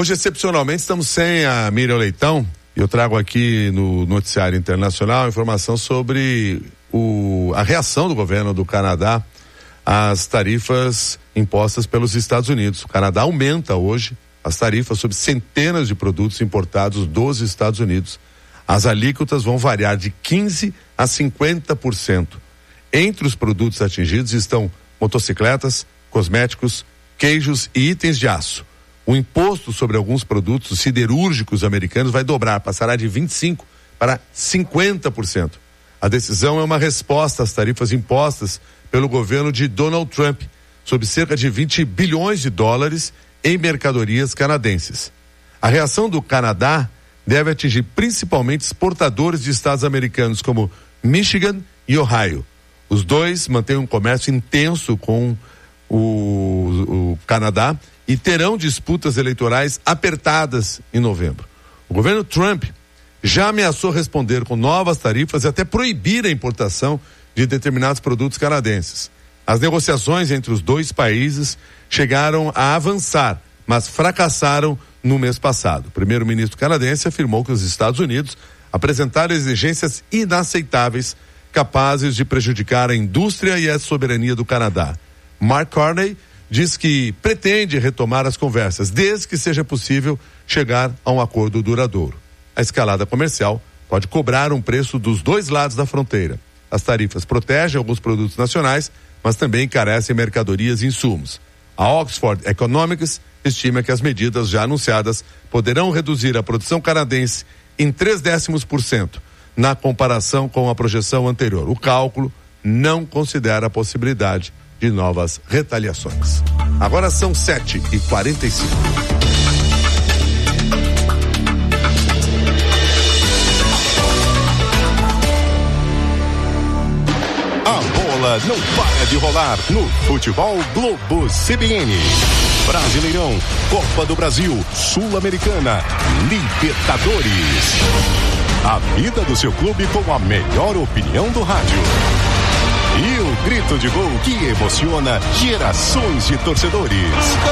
Hoje, excepcionalmente, estamos sem a Miriam Leitão. Eu trago aqui no Noticiário Internacional informação sobre a reação do governo do Canadá às tarifas impostas pelos Estados Unidos. O Canadá aumenta hoje as tarifas sobre centenas de produtos importados dos Estados Unidos. As alíquotas vão variar de 15% a 50%. Entre os produtos atingidos estão motocicletas, cosméticos, queijos e itens de aço. O imposto sobre alguns produtos siderúrgicos americanos vai dobrar, passará de 25% para 50%. A decisão é uma resposta às tarifas impostas pelo governo de Donald Trump sobre cerca de 20 bilhões de dólares em mercadorias canadenses. A reação do Canadá deve atingir principalmente exportadores de estados americanos como Michigan e Ohio. Os dois mantêm um comércio intenso com o Canadá e terão disputas eleitorais apertadas em novembro. O governo Trump já ameaçou responder com novas tarifas e até proibir a importação de determinados produtos canadenses. As negociações entre os dois países chegaram a avançar, mas fracassaram no mês passado. O primeiro-ministro canadense afirmou que os Estados Unidos apresentaram exigências inaceitáveis, capazes de prejudicar a indústria e a soberania do Canadá. Mark Carney diz que pretende retomar as conversas, desde que seja possível chegar a um acordo duradouro. A escalada comercial pode cobrar um preço dos dois lados da fronteira. As tarifas protegem alguns produtos nacionais, mas também encarecem mercadorias e insumos. A Oxford Economics estima que as medidas já anunciadas poderão reduzir a produção canadense em 0,3%, na comparação com a projeção anterior. O cálculo não considera a possibilidade de novas retaliações. Agora são 7h45. Não para de rolar no Futebol Globo CBN. Brasileirão, Copa do Brasil, Sul-Americana, Libertadores. A vida do seu clube com a melhor opinião do rádio. E o grito de gol que emociona gerações de torcedores.